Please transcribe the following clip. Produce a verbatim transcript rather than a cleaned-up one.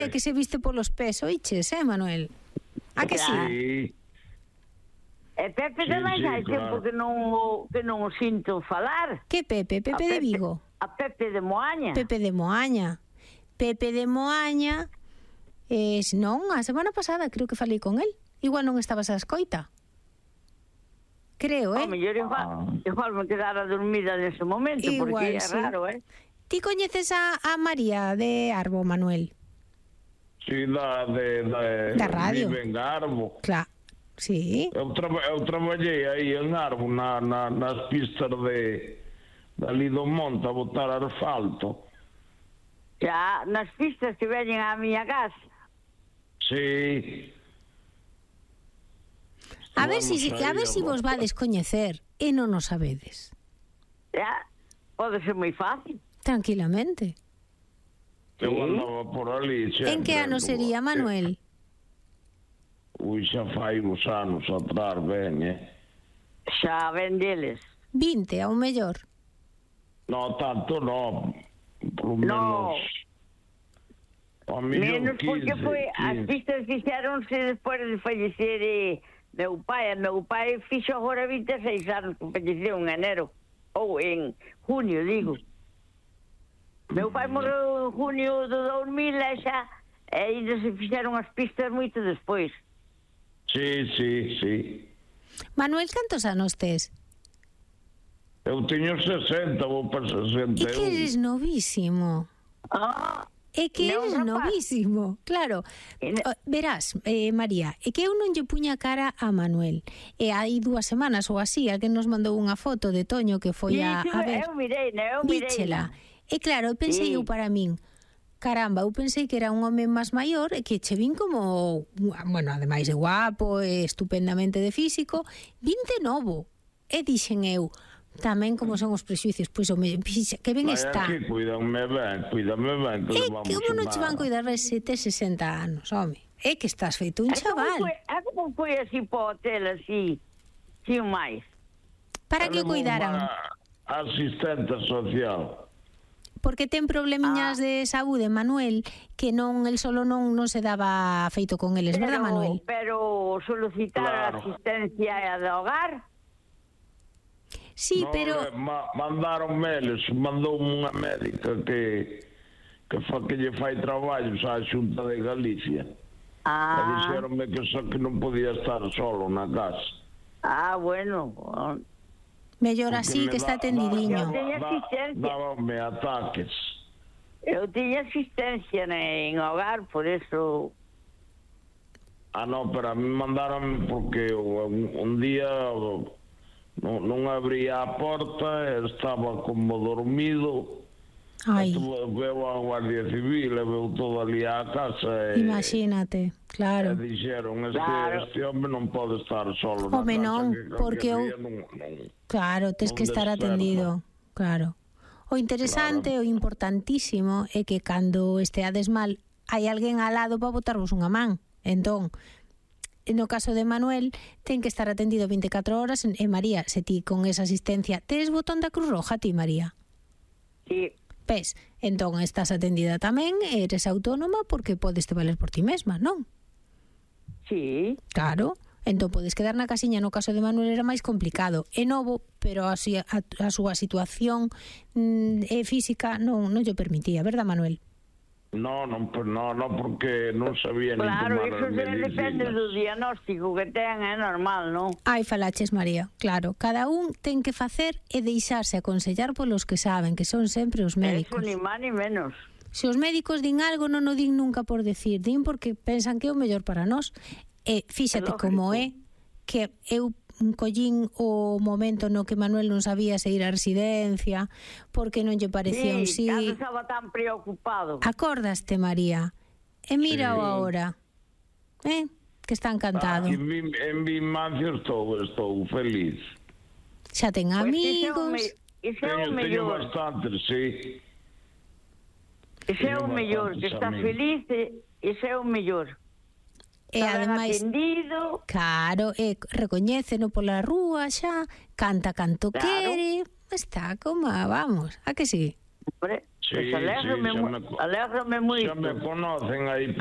que se viste polos pés, oiches, eh, Manuel? A que sí? Sí. E Pepe Sí, tamén sí, hai tempo claro. que non, o- que non o sinto falar. Que Pepe? Pepe de Vigo? A Pepe de Moaña. Pepe de Moaña. Pepe de Moaña, eh, non, a semana pasada creo que falei con el. Igual non estabas a escoita. Creo, eh? O mellor igual, igual me quedara dormida nese momento, Igual, porque é sí. raro, eh? Ti coñeces a, a María de Arbo, Manuel? Sí, da, de, de, Da radio. Vive en Arbo. Claro, sí. Eu, traba, eu traballei aí en Arbo, na, na, nas pistas de dali do monte a botar asfalto. Xa, nas pistas que veñen á miña casa. Sí. A ver si Vamos a aí, ver si vos vamos. vades coñecer e non o sabedes. Xa, pode ser moi fácil. Tranquilamente. Eu Sí. andaba por ali sempre. En que ano sería, Manuel? Ui, xa fai uns anos atrás, ben, eh? Xa ven deles. vinte, ao mellor. No, tanto no. Por lo No. menos... A millón Menos porque quince, foi, as quince. pistas fixeronse despois de fallecer eh, meu pai. Meu pai fixo agora vinte e seis anos que falleceu en enero. Ou en junio, digo. Meu pai morreu en junio de dos mil e xa e ainda se fixeron as pistas moito despois. Sí, sí, sí. Manuel, cantos anos tes? Eu teño sesenta, vou para sesenta É que eres novísimo. Ah, É que Non, eres rapaz. novísimo, claro. E ne- Oh, verás, eh, María, é que eu non lle puña cara a Manuel. E hai dúas semanas ou así, alguén nos mandou unha foto de Toño que foi sí, a, sí, a ver. eu mirei, ne, eu mirei. Víchela. E claro, eu pensei Sí. eu para min, caramba, eu pensei que era un home máis maior e que che vin como, bueno, ademais de guapo e estupendamente de físico, vinte novo. E dixen eu, tamén como son os prexuicios, pois o me, que ben Vai está. aquí, cuídame ben, cuídame ben, que É le vamos que como non a che van cuidar de se tes sesenta anos, home. É que estás feito un É como chaval. foi, é como foi así po hotel, así, sin máis. Para que o cuidaran? A asistente social. Porque ten problemiñas Ah. de saúde, Manuel, que non el solo non non se daba feito con eles, verdad, Manuel? Pero solicitar Claro. a asistencia de hogar, Sí, No, pero eh, ma, mandaron meles, mandou unha médica que que fa que lle fai traballos á Xunta de Galicia. E ah, dixeronme que só que non podía estar solo na casa. ah, bueno, mellor Porque así me que está da- atendidiño. Eu teño da- asistencia. Dábame ataques. eu tiña asistencia en hogar, por eso, Ah, no, pero a mí mandaron porque un, un día non, non abría a porta, estaba como dormido. Ai, Veu a Guardia Civil e veu todo ali á casa e, imagínate, e claro. dixeron es Claro. que este hombre non pode estar solo na Home, casa, non, que calquer porque eu- día non, non. Claro, tes que non estar desperta. atendido, claro. O interesante, o importantísimo é que cando esteades mal hai alguén al lado para botarvos unha man. Entón, no caso de Manuel, ten que estar atendido vinte e catro horas. E María, se ti con esa asistencia tes botón da Cruz Roja, ti, María? sí, Pes, entón estás atendida tamén, eres autónoma porque podes te valer por ti mesma, non? sí, Claro, entón podes quedar na casiña. No caso de Manuel era máis complicado. É novo, pero a, si- a, a súa situación mm, eh, física non, non lle permitía, verdad, Manuel? No, non, pues no, no, porque non sabía nin claro, tomar eso as se depende medicinas. do diagnóstico que ten, é normal, non? Ai, falaches, María, claro. Cada un ten que facer e deixarse aconsellar polos que saben, que son sempre os Eso médicos. ni máis ni menos. Se os médicos din algo, non o din nunca por decir, din porque pensan que é o mellor para nós. E fíxate É lógico. como é que eu collín o momento no que Manuel non sabía se ir á residencia porque non lle parecía un sí. cando estaba tan preocupado. Acordaste, María? E mira o Sí. ahora. Eh? Que está encantado. Aquí en, mi- en mi infancia estou, estou feliz. Xa ten Pois ese é o amigos. me- ese é o Teño, teño mellor. bastante, sí. Ese é o Teño mellor, que bastantes está amigos. feliz, e- ese é o mellor. E Está ben ademais, atendido, claro, e recoñéceno pola rúa xa, canta canto Claro. quere, está como, vamos, a que sí? hombre, Sí, Pues alégrame, sí, xa mu- me, co- alégrame xa moito. me conocen aí